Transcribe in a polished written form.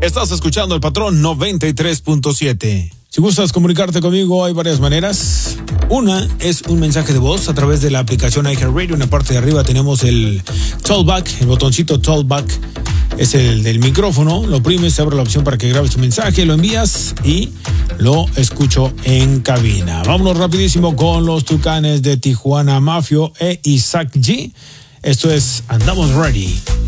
Estás escuchando El Patrón 93.7. Si gustas comunicarte conmigo, hay varias maneras. Una es un mensaje de voz a través de la aplicación iHeartRadio. En la parte de arriba tenemos el Talkback, el botoncito Talkback. Es el del micrófono. Lo oprimes, se abre la opción para que grabes tu mensaje, lo envías y lo escucho en cabina. Vámonos rapidísimo con los Tucanes de Tijuana, Mafio e Isaac G. Esto es Andamos Ready.